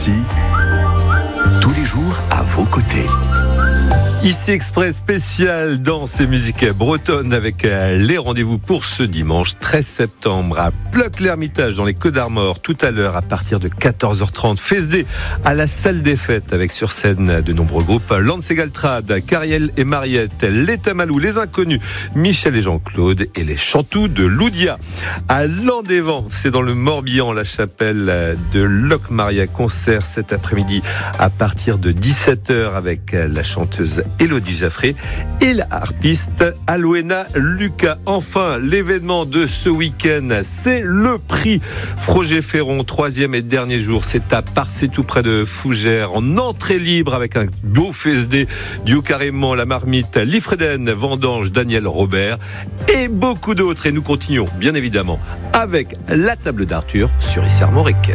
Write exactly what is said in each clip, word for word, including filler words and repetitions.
Ici, tous les jours à vos côtés. Ici Express spécial danse et musique bretonne avec les rendez-vous pour ce dimanche treize septembre à Pleuc-l'Hermitage dans les Côtes d'Armor. Tout à l'heure à partir de quatorze heures trente, F S D à la salle des fêtes avec sur scène de nombreux groupes Lance et Galtrade, Cariel et Mariette, les Tamalous, les Inconnus, Michel et Jean-Claude et les Chantous de Loudia. À Landévent, c'est dans le Morbihan, la chapelle de Locmaria, concert cet après-midi à partir de dix-sept heures avec la chanteuse Élodie Jaffré et la harpiste Aloena Lucas. Enfin, l'événement de ce week-end, c'est le prix Froger Ferron, troisième et dernier jour. C'est à Parcé, tout près de Fougères, en entrée libre avec un beau F S D, Dieu carrément, la marmite, Lifreden, Vendange, Daniel Robert et beaucoup d'autres. Et nous continuons, bien évidemment, avec la table d'Arthur sur Ici Armorique.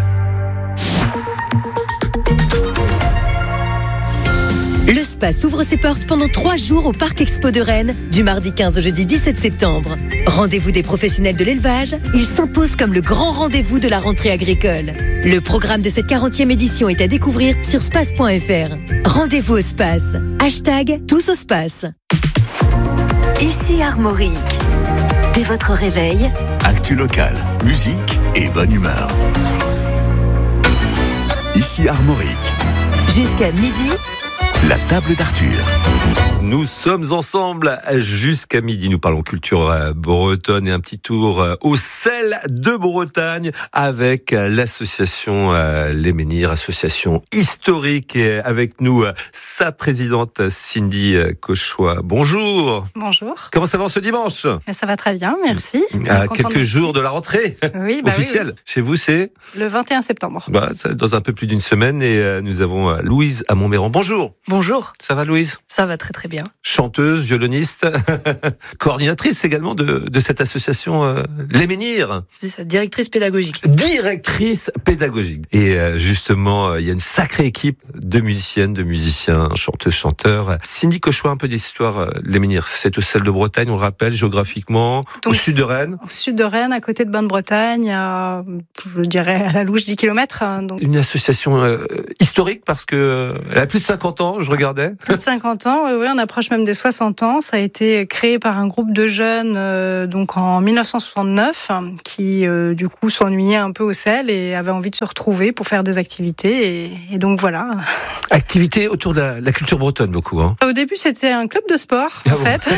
Le Space ouvre ses portes pendant trois jours au Parc Expo de Rennes, du mardi quinze au jeudi dix-sept septembre. Rendez-vous des professionnels de l'élevage, il s'impose comme le grand rendez-vous de la rentrée agricole. Le programme de cette quarantième édition est à découvrir sur space point f r. Rendez-vous au Space. Hashtag tous au Space. Ici Armorique. Dès votre réveil, Actu locale, musique et bonne humeur. Ici Armorique. Jusqu'à midi, La table d'Arthur. Nous sommes ensemble jusqu'à midi. Nous parlons culture bretonne et un petit tour au sel de Bretagne avec l'association Les Menhirs, association historique. Et avec nous, sa présidente Cindy Cauchois. Bonjour. Bonjour. Comment ça va ce dimanche ? Ça va très bien, merci. À quelques jours de la rentrée oui, bah officielle. Oui, oui. Chez vous, c'est ? Le vingt et un septembre. Bah, dans un peu plus d'une semaine. Et nous avons Louise à Montméran. Bonjour. Bonjour. Ça va, Louise ? Ça va très très bien. Chanteuse, violoniste, coordinatrice également de, de cette association euh, Les Menhirs. C'est ça, directrice pédagogique. Directrice pédagogique. Et euh, justement, euh, il y a une sacrée équipe de musiciennes, de musiciens, chanteuses, chanteurs. Cindy Cauchois, un peu d'histoire. Euh, Les Menhirs, c'est au sel de Bretagne, on le rappelle, géographiquement, Donc, au sud de Rennes. Au sud de Rennes, à côté de Bain-de-Bretagne, à, je dirais à la louche dix kilomètres. Hein, donc. Une association euh, historique parce que euh, elle a plus de cinquante ans, je regardais. Plus de cinquante ans, oui, oui, on approche même des soixante ans. Ça a été créé par un groupe de jeunes euh, donc en dix-neuf cent soixante-neuf qui euh, du coup s'ennuyaient un peu au sel et avaient envie de se retrouver pour faire des activités. Et, et donc voilà. Activité autour de la, la culture bretonne beaucoup. Hein. Au début, c'était un club de sport ah en bon fait.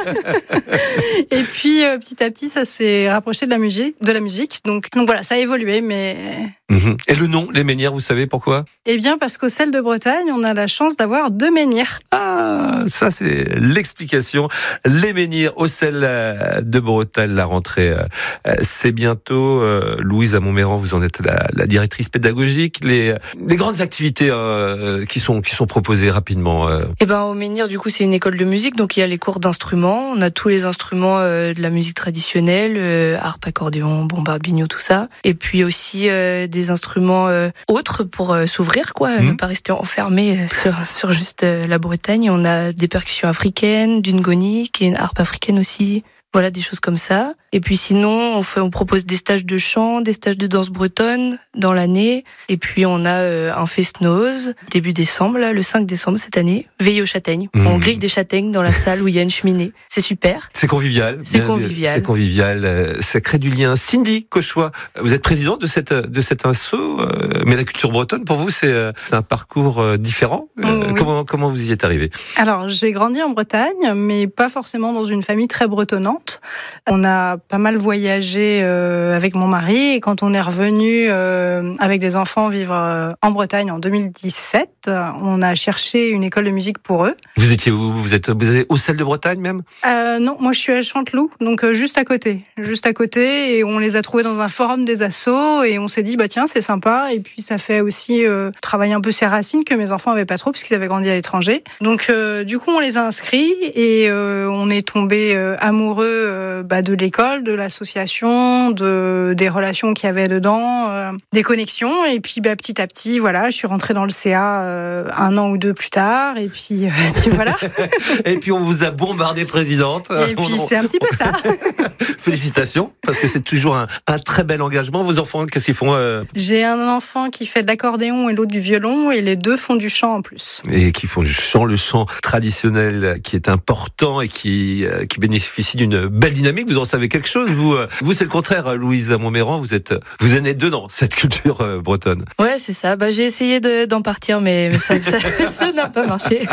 Et puis euh, petit à petit, ça s'est rapproché de la musique, de la musique. Donc, donc voilà, ça a évolué, mais. Mmh. Et le nom, Les Menhirs, vous savez pourquoi ? Eh bien, parce qu'au sel de Bretagne, on a la chance d'avoir deux menhirs. Ah, ça c'est l'explication. Les Menhirs au sel de Bretagne, la rentrée, c'est bientôt. Louise à Montméran, vous en êtes la, la directrice pédagogique. Les, les grandes activités euh, qui sont qui sont proposées rapidement. Euh. Eh ben, au Menhir, du coup, c'est une école de musique, donc il y a les cours d'instruments. On a tous les instruments euh, de la musique traditionnelle, euh, harpe, accordéon, bombarde, biniou, tout ça. Et puis aussi euh, des instruments euh, autres pour euh, s'ouvrir, quoi, mmh. ne pas rester enfermé euh, sur sur juste euh, la Bretagne. On a des percussions africaines, d'une gonique et une harpe africaine aussi. Voilà, des choses comme ça. Et puis sinon, on, fait, on propose des stages de chant, des stages de danse bretonne dans l'année. Et puis on a euh, un fest-noz, début décembre, là, le cinq décembre cette année, veille aux châtaignes. Mmh. On grille des châtaignes dans la salle où il y a une cheminée. C'est super. C'est convivial. C'est bien, convivial. C'est convivial. Ça crée du lien. Cindy Cauchois, vous êtes présidente de cette de cet asso, euh, mais la culture bretonne pour vous c'est c'est un parcours euh, différent. Euh, oui. Comment comment vous y êtes arrivée ? Alors j'ai grandi en Bretagne, mais pas forcément dans une famille très bretonnante. On a pas mal voyagé euh, avec mon mari et quand on est revenu euh, avec les enfants vivre euh, en Bretagne en deux mille dix-sept, on a cherché une école de musique pour eux. Vous étiez où ? Vous êtes, vous êtes au sel de Bretagne même ? euh, Non, moi je suis à Chanteloup, donc euh, juste à côté, juste à côté, et on les a trouvés dans un forum des assos et on s'est dit bah tiens c'est sympa et puis ça fait aussi euh, travailler un peu ses racines que mes enfants avaient pas trop parce qu'ils avaient grandi à l'étranger. Donc euh, du coup on les a inscrits et euh, on est tombés euh, amoureux euh, bah, de l'école, de l'association, de, des relations qu'il y avait dedans, euh, des connexions. Et puis bah, petit à petit, voilà, je suis rentrée dans le C A euh, un an ou deux plus tard. Et puis, euh, et puis voilà. Et puis on vous a bombardé présidente. Et puis on, c'est un petit peu ça. Félicitations, parce que c'est toujours un, un très bel engagement. Vos enfants, qu'est-ce qu'ils font euh... J'ai un enfant qui fait de l'accordéon et l'autre du violon, et les deux font du chant en plus. Et qui font du chant, le chant traditionnel qui est important et qui, euh, qui bénéficie d'une belle dynamique. Vous en savez quelque chose, vous euh, Vous, c'est le contraire, Louise Montméran, vous êtes, vous êtes née dedans, cette culture euh, bretonne. Ouais, c'est ça. Bah, j'ai essayé de, d'en partir, mais, mais ça, ça, ça n'a pas marché.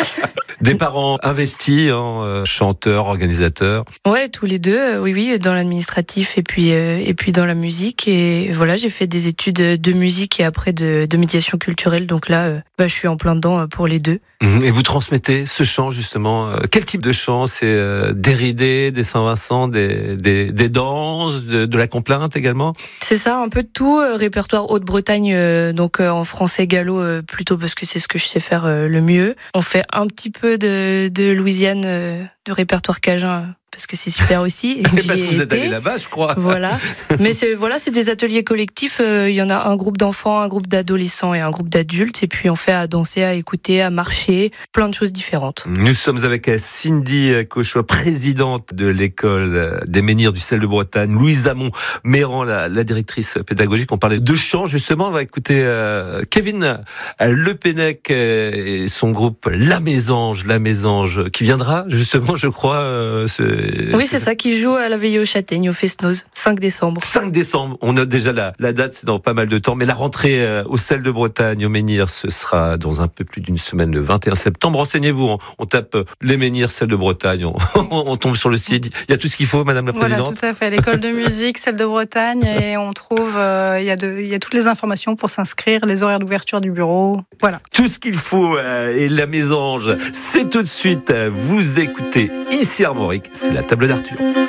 Des parents investis, hein, euh, chanteurs, organisateurs. Ouais, tous les deux, euh, oui, oui, dans l'administratif et puis euh, et puis dans la musique. Et voilà, j'ai fait des études de musique et après de, de médiation culturelle. Donc là, euh, bah, je suis en plein dedans pour les deux. Et vous transmettez ce chant justement. Euh, quel type de chant? C'est euh, des ridés, des Saint-Vincent, des des, des danses, de, de la complainte également. C'est ça, un peu de tout. Euh, répertoire Haute-Bretagne, euh, donc euh, en français gallo euh, plutôt parce que c'est ce que je sais faire euh, le mieux. On fait un petit peu de, de Louisiane, euh, de répertoire cajun. Parce que c'est super aussi. Et parce que vous été. êtes allé là-bas, je crois. Voilà. Mais c'est, voilà, c'est des ateliers collectifs. Il y en a un groupe d'enfants, un groupe d'adolescents et un groupe d'adultes. Et puis on fait à danser, à écouter, à marcher, plein de choses différentes. Nous sommes avec Cindy Cauchois, présidente de l'école des menhirs du sel de Bretagne, Louise Montméran, la, la directrice pédagogique. On parlait de chant, justement. On va écouter euh, Kevin Le Pennec et son groupe La Mésange, La Mésange, qui viendra, justement, je crois, euh, ce Oui, c'est ça, qui joue à la veillée aux châtaignes, au Fest-Noz, cinq décembre. cinq décembre, on note déjà la, la date, c'est dans pas mal de temps, mais la rentrée euh, au sel de Bretagne, au Menhir, ce sera dans un peu plus d'une semaine, le vingt et un septembre. Renseignez-vous, on, on tape euh, les Menhirs, sel de Bretagne, on, on tombe sur le site, il y a tout ce qu'il faut, Madame la Présidente. Voilà, tout à fait, l'école de musique, sel de Bretagne, et on trouve, euh, il, y a de, il y a toutes les informations pour s'inscrire, les horaires d'ouverture du bureau, voilà. Tout ce qu'il faut, euh, et la Mésange, c'est tout de suite, euh, vous écoutez ici Armorique, c'est la table d'Arthur.